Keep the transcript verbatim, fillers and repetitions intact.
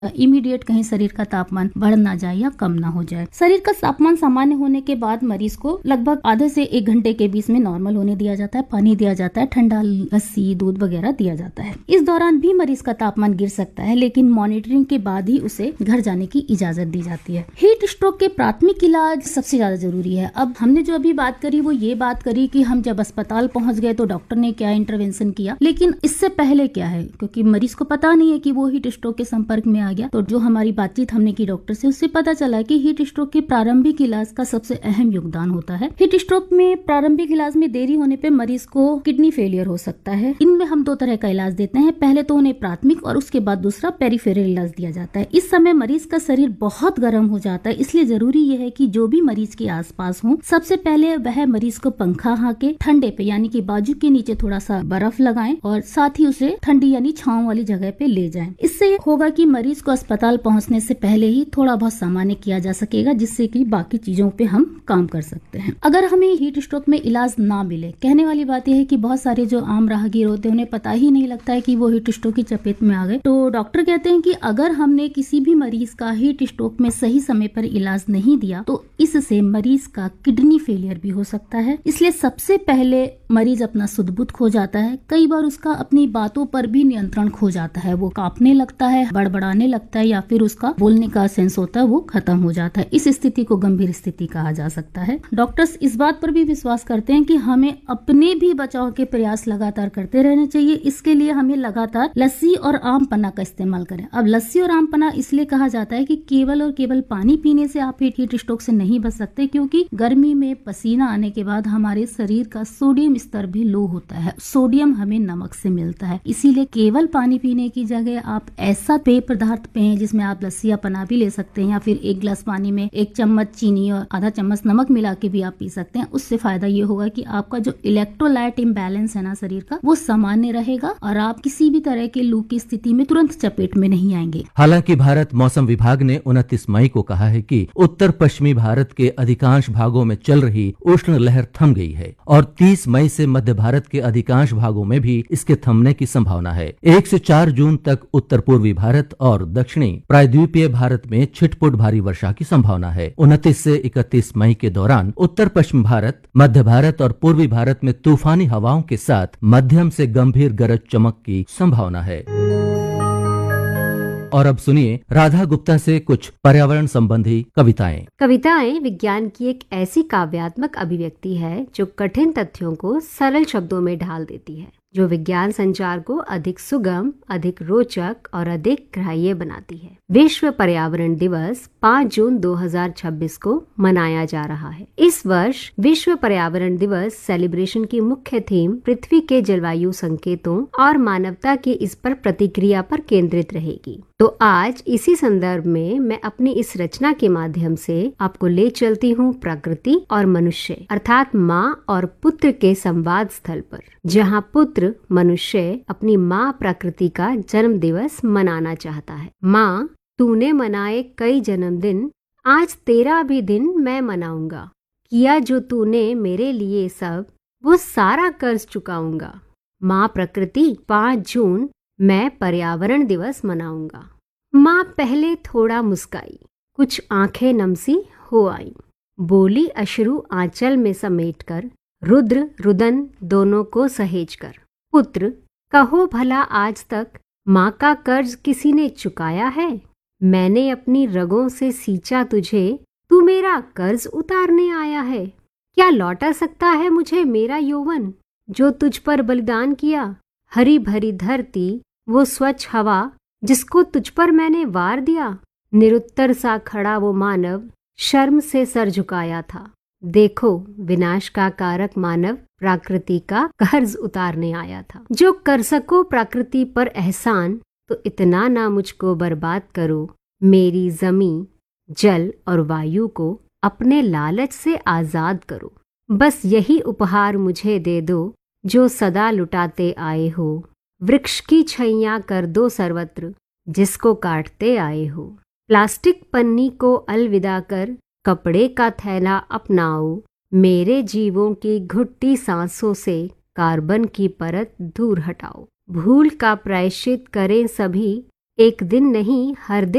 Immediate कहीं शरीर का तापमान बढ़ ना जाए या कम ना हो जाए। शरीर का तापमान सामान्य होने के बाद मरीज को लगभग आधे से एक घंटे के बीच में नॉर्मल होने दिया जाता है। पानी दिया जाता है, ठंडा लस्सी दूध वगैरह दिया जाता है। इस दौरान भी मरीज का तापमान गिर सकता है, लेकिन मॉनिटरिंग के बाद ही उसे घर जाने की इजाजत दी जाती है। हीट स्ट्रोक के प्राथमिक इलाज सबसे ज्यादा जरूरी है। अब हमने जो अभी बात करी वो ये बात करी कि हम जब अस्पताल पहुंच गए तो डॉक्टर ने क्या इंटरवेंशन किया, लेकिन इससे पहले क्या है, क्योंकि मरीज को पता नहीं है कि वो हीट स्ट्रोक के संपर्क में आ गया। तो जो हमारी बातचीत हमने की डॉक्टर से, उससे पता चला कि हीट स्ट्रोक के प्रारंभिक इलाज का सबसे अहम योगदान होता है। हीट स्ट्रोक में प्रारंभिक इलाज में देरी होने पे मरीज को किडनी फेलियर हो सकता है। इनमें हम दो तरह का इलाज देते हैं। पहले तो उन्हें प्राथमिक और उसके बाद दूसरा पेरिफेरल इलाज दिया जाता है। इस समय मरीज का शरीर बहुत गर्म हो जाता है, इसलिए जरूरी यह है कि जो भी मरीज के आसपास हो, सबसे पहले वह मरीज को पंखा हाके ठंडे पे यानी कि बाजू के नीचे थोड़ा सा बर्फ लगाएं और साथ ही उसे ठंडी यानी छांव वाली जगह पे ले जाएं। इससे होगा कि मरीज को अस्पताल पहुंचने से पहले ही थोड़ा बहुत सामान्य किया जा सकेगा, जिससे कि बाकी चीजों पे हम काम कर सकते हैं। अगर हमें हीट स्ट्रोक में इलाज ना मिले, कहने वाली बात यह है कि बहुत सारे जो आम राहगीर होते हैं उन्हें पता ही नहीं लगता है कि वो हीट स्ट्रोक की चपेट में आ गए। तो डॉक्टर कहते हैं कि अगर हमने किसी भी मरीज का हीट स्ट्रोक में सही समय पर इलाज नहीं दिया तो इससे मरीज का किडनी फेलियर भी हो सकता है। इसलिए सबसे पहले मरीज अपना सुध-बुध खो जाता है। कई बार उसका अपनी बातों पर भी नियंत्रण खो जाता है। वो कांपने लगता है, बड़बड़ाने लगता है, या फिर उसका बोलने का सेंस होता है वो खत्म हो जाता है। इस स्थिति को गंभीर स्थिति कहा जा सकता है। डॉक्टर्स इस बात पर भी विश्वास करते हैं कि हमें अपने भी बचाव के प्रयास लगातार करते रहने चाहिए। इसके लिए हमें लगातार लस्सी और आम पन्ना का इस्तेमाल करें। अब लस्सी और आम पन्ना इसलिए कहा जाता है कि केवल और केवल पानी पीने से आप हीट स्ट्रोक से नहीं बच सकते, क्योंकि गर्मी में पसीना आने के बाद हमारे शरीर का सोडियम स्तर भी लो होता है। सोडियम हमें नमक से मिलता है, इसीलिए केवल पानी पीने की जगह आप ऐसा पेय पदार्थ पिएं जिसमें आप लस्सी या पन्ना भी ले सकते हैं, या फिर एक गिलास पानी में एक चम्मच चीनी और आधा चम्मच नमक मिला के भी आप पी सकते हैं। उससे फायदा ये होगा कि आपका जो इलेक्ट्रोलाइट इम्बैलेंस है ना शरीर का, वो सामान्य रहेगा और आप किसी भी तरह के लू की स्थिति में तुरंत चपेट में नहीं आएंगे। हालांकि भारत मौसम विभाग ने उनतीस मई को कहा है कि उत्तर पश्चिमी भारत के अधिकांश भागों में चल रही उष्ण लहर थम गई है और तीस मई से मध्य भारत के अधिकांश भागों में भी इसके थमने की संभावना है। एक से चार जून तक उत्तर पूर्वी भारत और दक्षिणी प्रायद्वीपीय भारत में छिटपुट भारी वर्षा की संभावना है। उनतीस से इकतीस मई के दौरान उत्तर पश्चिम भारत, मध्य भारत और पूर्वी भारत में तूफानी हवाओं के साथ मध्यम से गंभीर गरज चमक की संभावना है। और अब सुनिए राधा गुप्ता से कुछ पर्यावरण संबंधी कविताएं। कविताएं विज्ञान की एक ऐसी काव्यात्मक अभिव्यक्ति है जो कठिन तथ्यों को सरल शब्दों में ढाल देती है, जो विज्ञान संचार को अधिक सुगम, अधिक रोचक और अधिक ग्राह्य बनाती है। विश्व पर्यावरण दिवस पाँच जून दो हज़ार छब्बीस को मनाया जा रहा है। इस वर्ष विश्व पर्यावरण दिवस सेलिब्रेशन की मुख्य थीम पृथ्वी के जलवायु संकेतों और मानवता की इस पर प्रतिक्रिया पर केंद्रित रहेगी। तो आज इसी संदर्भ में मैं अपनी इस रचना के माध्यम से आपको ले चलती हूँ प्रकृति और मनुष्य अर्थात माँ और पुत्र के संवाद स्थल पर, जहाँ पुत्र मनुष्य अपनी माँ प्रकृति का जन्म दिवस मनाना चाहता है। माँ, तूने मनाए कई जन्मदिन, आज तेरा भी दिन मैं मनाऊंगा। किया जो तूने मेरे लिए सब, वो सारा कर्ज चुकाऊंगा। माँ प्रकृति, पाँच जून मैं पर्यावरण दिवस मनाऊंगा। माँ पहले थोड़ा मुस्काई, कुछ आंखें नमसी हो आई, बोली अश्रु आंचल में समेटकर, रुद्र रुदन दोनों को सहेज कर। पुत्र, कहो भला आज तक माँ का कर्ज किसी ने चुकाया है? मैंने अपनी रगों से सींचा तुझे, तू मेरा कर्ज उतारने आया है। क्या लौटा सकता है मुझे मेरा यौवन, जो तुझ पर बलिदान किया? हरी भरी धरती, वो स्वच्छ हवा, जिसको तुझ पर मैंने वार दिया। निरुत्तर सा खड़ा वो मानव, शर्म से सर झुकाया था। देखो, विनाश का कारक मानव प्रकृति का कर्ज उतारने आया था। जो कर सको प्रकृति पर एहसान, तो इतना ना मुझको बर्बाद करो। मेरी जमीन, जल और वायु को अपने लालच से आजाद करो। बस यही उपहार मुझे दे दो, जो सदा लुटाते आए हो। वृक्ष की छैया कर दो सर्वत्र, जिसको काटते आए हो। प्लास्टिक पन्नी को अलविदा कर, कपड़े का थैला अपनाओ। मेरे जीवों की घुट्टी सांसों से कार्बन की परत दूर हटाओ। भूल का प्रायश्चित करें सभी, एक दिन नहीं, हर दिन